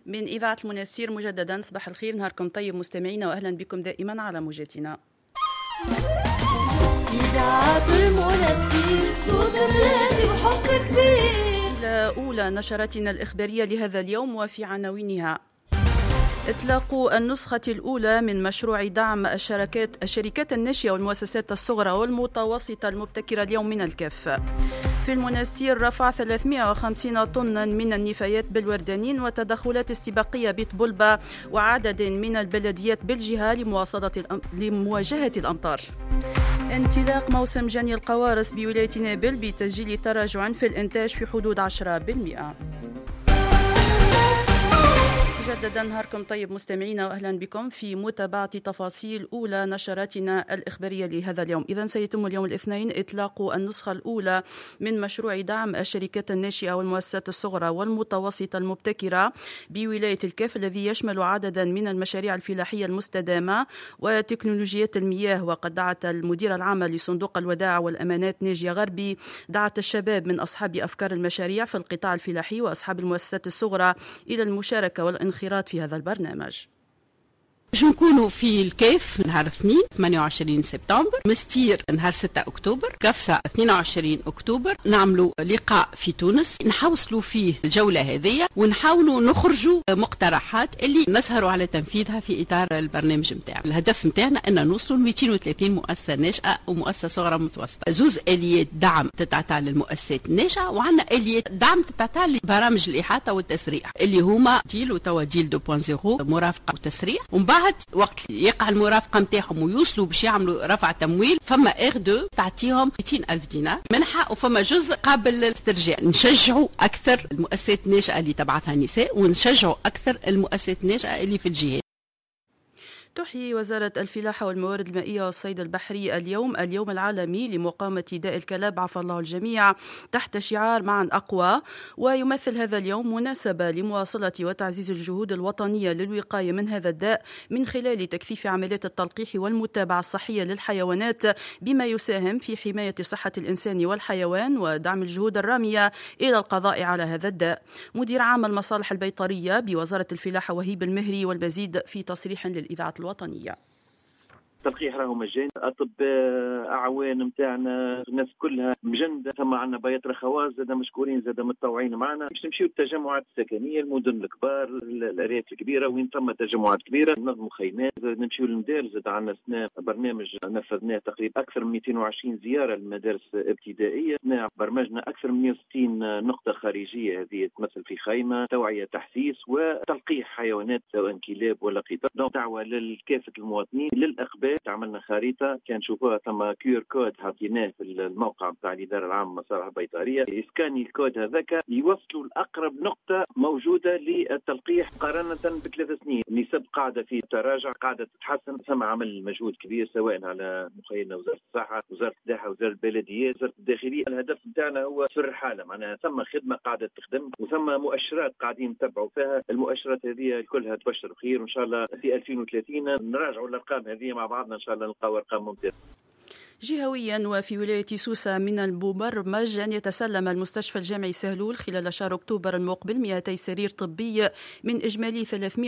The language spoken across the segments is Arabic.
من إذاعة المنستير مجددا صباح الخير، نهاركم طيب مستمعينا، وأهلا بكم دائما على موجتنا. إذاعة المنستير صوت الذي وحب كبير. إلى أولى نشراتنا الإخبارية لهذا اليوم وفي عناوينها: إطلاق النسخة الأولى من مشروع دعم الشركات الناشئة والمؤسسات الصغرى والمتوسطة المبتكرة اليوم من الكاف. في المنستير رفع 350 طنا من النفايات بالوردانين وتدخلات استباقية بطبلبة وعدد من البلديات بالجهة لمواجهة الأمطار. انطلاق موسم جني القوارص بولاية نابل بتسجيل تراجع في الإنتاج في حدود 10%. مجددا نهاركم طيب مستمعينا، واهلا بكم في متابعه تفاصيل اولى نشراتنا الاخباريه لهذا اليوم. اذا سيتم اليوم الاثنين اطلاق النسخه الاولى من مشروع دعم الشركات الناشئه والمؤسسات الصغرى والمتوسطه المبتكره بولايه الكاف، الذي يشمل عددا من المشاريع الفلاحيه المستدامه وتكنولوجيات المياه. وقد دعت المديره العامه لصندوق الودائع والامانات ناجيه غربي دعت الشباب من اصحاب افكار المشاريع في القطاع الفلاحي واصحاب المؤسسات الصغرى الى المشاركه والانخراط في هذا البرنامج. باش نكونوا في الكيف نهار 2 28 سبتمبر، مستير نهار 6 أكتوبر، كفسة 22 أكتوبر. نعملوا لقاء في تونس نحوصلوا فيه الجولة هذه ونحاولوا نخرجوا مقترحات اللي نسهروا على تنفيذها في إطار البرنامج متاعنا. الهدف متاعنا أن نوصلوا 230 مؤسسة ناشئة ومؤسسة صغرى متوسطة. زوز آليات دعم تتعطى للمؤسسات الناشئة، وعندنا آليات دعم تتعطى لبرامج الإحاطة والتسريع اللي هما جيل وتوا جيل 2.0 مرافقة وتسريع. ومن بعد وقت يقع المرافقه نتاعهم ويوصلوا باش يعملوا رفع تمويل، فما اغ 2 تعطيهم 200,000 دينار منحه، وفما جزء قابل للاسترجاع. نشجعوا اكثر المؤسسات الناشئه اللي تبعثها نساء، ونشجعوا اكثر المؤسسات الناشئه اللي في الجهات. تحيي وزارة الفلاحة والموارد المائية والصيد البحري اليوم العالمي لمقاومة داء الكلاب، عفى الله الجميع، تحت شعار معا أقوى. ويمثل هذا اليوم مناسبة لمواصلة وتعزيز الجهود الوطنية للوقاية من هذا الداء من خلال تكثيف عمليات التلقيح والمتابعة الصحية للحيوانات، بما يساهم في حماية صحة الإنسان والحيوان ودعم الجهود الرامية إلى القضاء على هذا الداء. مدير عام المصالح البيطرية بوزارة الفلاحة وهيب المهري، والمزيد في تصريح للإذاعة الوطنية. التلقيح راهو مجاني، اطباء اعوان نتاعنا الناس كلها مجنده، ثم عندنا بيطره خواص زاد مشكورين زاد متطوعين معنا باش نمشيو التجمعات السكنيه، المدن الكبار، الارياف الكبيره وين ثم تجمعات كبيره، ننظموا خيمات، نمشيو للمدارس. زاد عندنا سنة برنامج نفذناه تقريبا اكثر من 220 زياره للمدارس ابتدائيه، برمجنا اكثر من 160 نقطه خارجيه، هذه تمثل في خيمه توعيه تحسيس وتلقيح حيوانات سواء كلاب ولا قطط. دعوه لكافه المواطنين للاقبال. عملنا خريطه كان شوفوها ثم كيور كود حطيناه في الموقع بتاع الاداره العامه للمصالح البيطريه، يسكاني الكود هذاك يوصلوا لاقرب نقطه موجوده للتلقيح مقارنه ب3 سنين. النسب قاعده في تراجع، قاعده تتحسن، ثم عمل مجهود كبير سواء على مخيلنا وزاره الصحه، وزاره السياحه، وزاره البلديات، وزاره الداخليه. الهدف بتاعنا هو سر الحاله، معناها ثم خدمه قاعده تخدم وثم مؤشرات قاعدين نتبعوا فيها. المؤشرات هذه كلها تبشر خير، وان شاء الله في 2030 نراجعوا الارقام هذه مع بعضنا ان شاء الله نلقاو ارقام ممتازه. جهويا وفي ولاية سوسة من المبرمج أن يتسلم المستشفى الجامعي سهلول خلال شهر أكتوبر المقبل 200 سرير طبي من إجمالي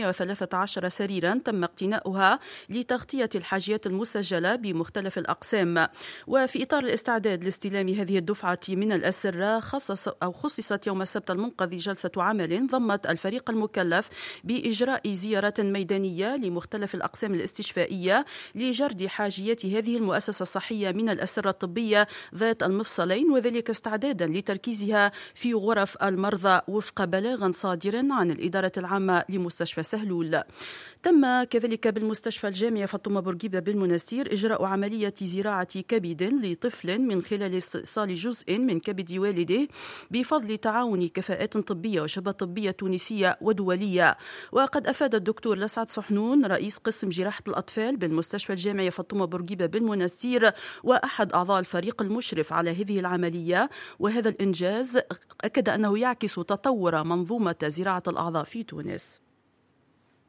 313 سريرا تم اقتناؤها لتغطية الحاجيات المسجلة بمختلف الأقسام. وفي إطار الاستعداد لاستلام هذه الدفعة من الأسرة خصصت يوم السبت المنقذ جلسة عمل ضمت الفريق المكلف بإجراء زيارات ميدانية لمختلف الأقسام الاستشفائية لجرد حاجيات هذه المؤسسة الصحية من الأسرة الطبية ذات المفصلين، وذلك استعدادا لتركيزها في غرف المرضى وفق بلاغ صادر عن الإدارة العامة لمستشفى سهلول. تم كذلك بالمستشفى الجامعي فاطمة بورقيبة بالمنستير إجراء عملية زراعة كبد لطفل من خلال استئصال جزء من كبد والده بفضل تعاون كفاءات طبية وشبه طبية تونسية ودولية. وقد أفاد الدكتور لسعد صحنون رئيس قسم جراحة الأطفال بالمستشفى الجامعي فاطمة بورقيبة بالمنستير وأحد أعضاء الفريق المشرف على هذه العملية، وهذا الإنجاز أكد أنه يعكس تطور منظومة زراعة الأعضاء في تونس.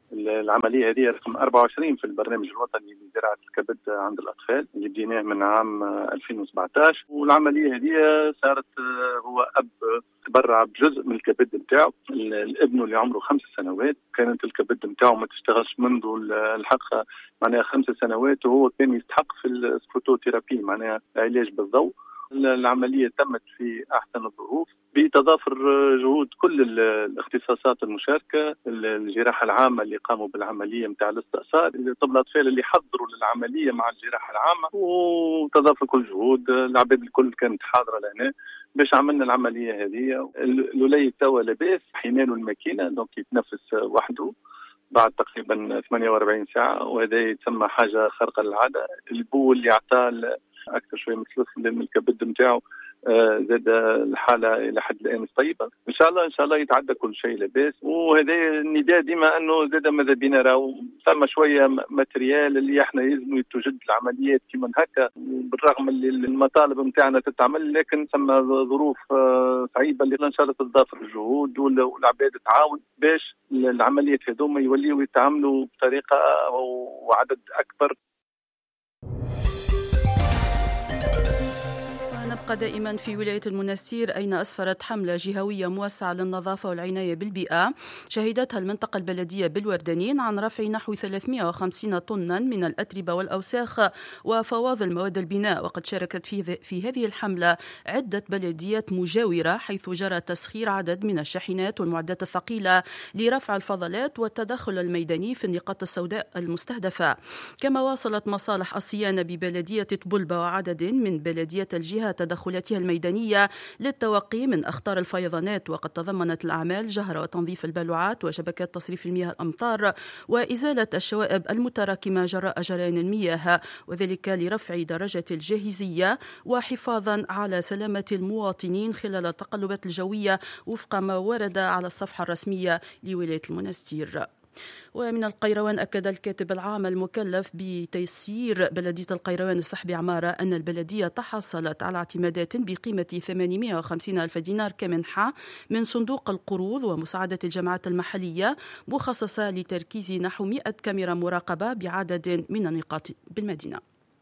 العملية هذه رقم 24 في البرنامج الوطني لزراعة الكبد عند الأطفال اللي بديناه من عام 2017. والعملية هذه صارت هو أب تبرع بجزء من الكبد نتاعو الابن اللي عمره 5 سنوات. كانت الكبد نتاعو ما تشتغلش منذ الحق معناها 5 سنوات، وهو كان يستحق في السكروتوثيرابي معناها علاج بالضوء. العملية تمت في أحسن الظروف بتضافر جهود كل الاختصاصات المشاركة، الجراحة العامة اللي قاموا بالعملية متاع الاستئصال، طب الأطفال اللي حضروا للعملية مع الجراحة العامة، وتضافر كل جهود العباد الكل كانت حاضرة لهنا باش عملنا العملية هذه. الولي توا لاباس، حينا له الماكينة دونك يتنفس وحده بعد تقريبا 48 ساعة، وهذا يتسمى حاجة خارقة للعادة. البو اللي عطاه أكثر شوية من ثلث من الكبد نتاعو زاد الحالة إلى حد الآن طيبة. إن شاء الله يتعدى كل شيء لاباس. وهذا النداء ديما أنه زاد ماذا بينا راهو ثم شوية ماتريال اللي احنا يلزم يتوجد العمليات كيما هكا، بالرغم اللي المطالب نتاعنا تتعمل، لكن ثم ظروف صعيبة اللي إن شاء الله تضافر الجهود والعباد تعاون باش العمليات هذوما يوليوا يتعاملوا بطريقة وعدد أكبر. نبقى دائما في ولاية المنستير، أين أسفرت حملة جهوية موسعة للنظافة والعناية بالبيئة شهدتها المنطقة البلدية بالوردانين عن رفع نحو 350 طنا من الأتربة والأوساخ وفواضل المواد البناء. وقد شاركت في هذه الحملة عدة بلديات مجاورة، حيث جرى تسخير عدد من الشاحنات والمعدات الثقيلة لرفع الفضلات والتدخل الميداني في النقاط السوداء المستهدفة. كما واصلت مصالح الصيانة ببلدية طبلبة وعدد من بلديات الجهة تدخلاتها الميدانية للتوقي من أخطار الفيضانات. وقد تضمنت الأعمال جهر وتنظيف البلوعات وشبكات تصريف المياه الأمطار وإزالة الشوائب المتراكمة جراء جريان المياه، وذلك لرفع درجة الجاهزية وحفاظا على سلامة المواطنين خلال التقلبات الجوية وفق ما ورد على الصفحة الرسمية لولاية المنستير. ومن القيروان أكد الكاتب العام المكلف بتيسير بلدية القيروان السحبي عمارة أن البلدية تحصلت على اعتمادات بقيمة 850 ألف دينار كمنحة من صندوق القروض ومساعدة الجامعات المحلية، مخصصة لتركيز نحو 100 كاميرا مراقبة بعدد من النقاط بالمدينة.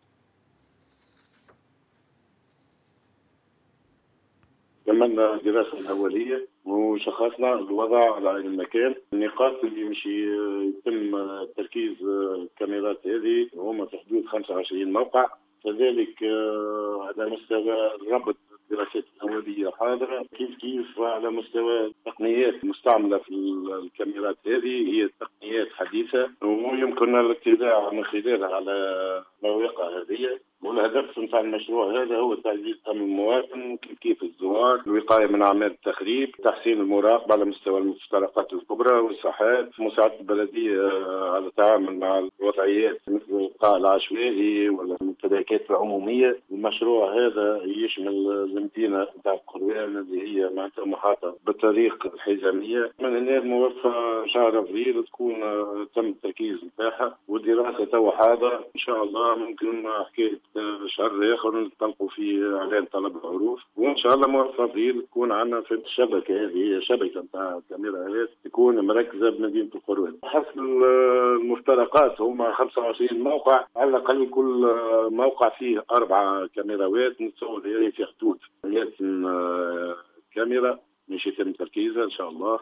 عملنا دراسة أولية وشخصنا الوضع على عين المكان. النقاط اللي مش يتم تركيز الكاميرات هذه هم في حدود 25 موقع، كذلك على مستوى ربط الدراسات الأولية حاضرة، كيف على مستوى التقنيات المستعملة في الكاميرات هذه هي تقنيات حديثة ويمكن الاطلاع من خلالها على مواقع هذه. والهدف من المشروع هذا هو تعزيز أمن المواطن، كيف الزوار، الوقاية من أعمال التخريب، تحسين المراقبة على مستوى المفترقات الكبرى والساحات، مساعدة البلدية على التعامل مع الوضعيات مثل الإلقاء العشوائي والممتلكات العمومية. المشروع هذا يشمل المدينة نتاع القروان اللي هي معناتها محاطة بالطريق الحزامية. من هنا الموفى شهر أبريل تكون تم التركيز نتاعها، والدراسة توا حاضرة إن شاء الله. ممكن حكاية شهر آخر نطلقوا في إعلان طلب العروف، وإن شاء الله موفى أبريل تكون عندنا في الشبكة هذه شبكة نتاع الكاميرات تكون مركزة بمدينة القروان. حسب المفترقات هم 25 موقع، على الأقل كل موقع فيه 4 كاميرات، نتصور في حدود 100 كاميرا مش يتم تركيزها إن شاء الله.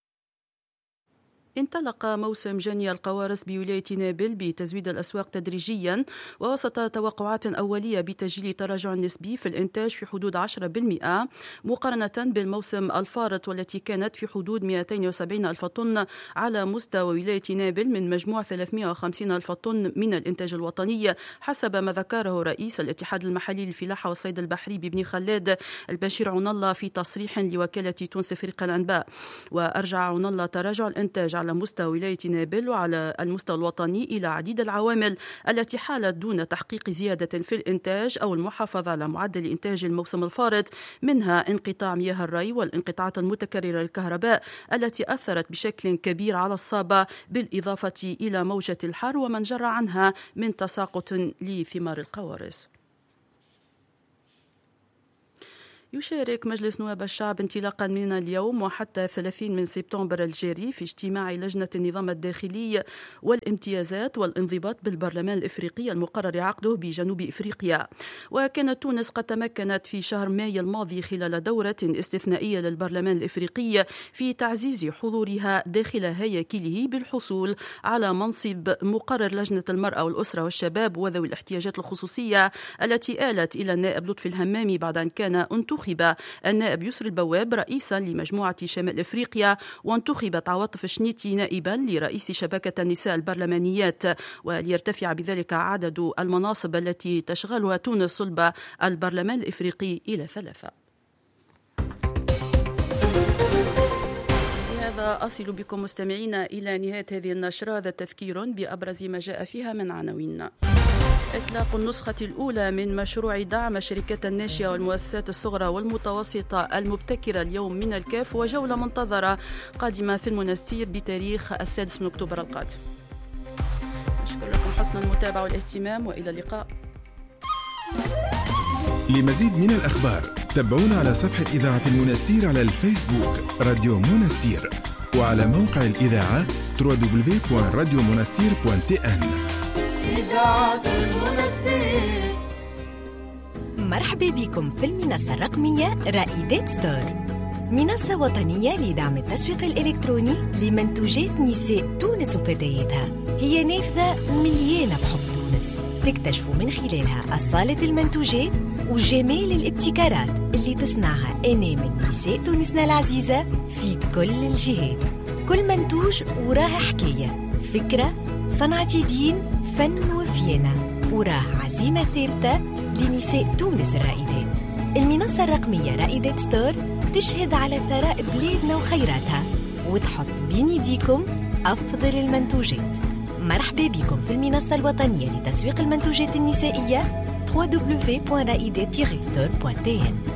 انطلق موسم جني القوارص بولاية نابل بتزويد الأسواق تدريجيا، ووسط توقعات أولية بتسجيل تراجع نسبي في الإنتاج في حدود 10% مقارنة بالموسم الفارط، والتي كانت في حدود 270 ألف طن على مستوى ولاية نابل من مجموع 350 ألف طن من الإنتاج الوطني، حسب ما ذكره رئيس الاتحاد المحلي للفلاحة والصيد البحري ببني خلاد البشير عون الله في تصريح لوكالة تونس فريق الأنباء. وأرجع عون الله تراجع الإنتاج على مستوى ولاية نابل وعلى المستوى الوطني إلى عديد العوامل التي حالت دون تحقيق زيادة في الإنتاج أو المحافظة على معدل إنتاج الموسم الفارط، منها انقطاع مياه الري والانقطاعات المتكررة للكهرباء التي أثرت بشكل كبير على الصابة، بالإضافة إلى موجة الحر ومن جرى عنها من تساقط لثمار القوارص. يشارك مجلس نواب الشعب انطلاقا من اليوم وحتى 30 من سبتمبر الجاري في اجتماع لجنة النظام الداخلي والامتيازات والانضباط بالبرلمان الإفريقي المقرر عقده بجنوب إفريقيا. وكانت تونس قد تمكنت في شهر مايو الماضي خلال دورة استثنائية للبرلمان الإفريقي في تعزيز حضورها داخل هياكله بالحصول على منصب مقرر لجنة المرأة والأسرة والشباب وذوي الاحتياجات الخصوصية التي آلت إلى النائب لطفي الهمامي بعد أن كان انتخب النائب يسري البواب رئيسا لمجموعة شمال إفريقيا، وانتخبت عواطف الشنيتي نائبا لرئيس شبكة النساء البرلمانيات، وليرتفع بذلك عدد المناصب التي تشغلها تونس صلب البرلمان الإفريقي إلى 3. بهذا أصل بكم مستمعينا إلى نهاية هذه النشرة. هذا تذكير بأبرز ما جاء فيها من عناوين: إطلاق النسخة الأولى من مشروع دعم الشركات الناشئة والمؤسسات الصغرى والمتوسطة المبتكرة اليوم من الكاف، وجولة منتظرة قادمة في المنستير بتاريخ 6 من أكتوبر القادم. أشكر لكم حسن المتابعة والاهتمام، وإلى اللقاء. لمزيد من الأخبار تابعونا على صفحة إذاعة المنستير على الفيسبوك راديو منستير، وعلى موقع الإذاعة www.radiomonastir.tn. إذاعة المنستير. مرحبا بكم في المنصة الرقمية رائدات ستور، منصة وطنية لدعم التسويق الإلكتروني لمنتوجات نساء تونس وفتياتها. هي نافذة مليانة بحب تونس، تكتشفوا من خلالها أصالة المنتوجات وجمال الابتكارات اللي تصنعها أنامل نساء تونسنا العزيزة في كل الجهات. كل منتوج وراه حكاية، فكرة، صنعة يدين، فن وفينا، وراه عزيمة ثابتة لنساء تونس الرائدات. المنصة الرقمية رائدات ستور تشهد على ثراء بلادنا وخيراتها، وتحط بين يديكم أفضل المنتوجات. مرحبا بكم في المنصة الوطنية لتسويق المنتوجات النسائية www.raidet-store.tn.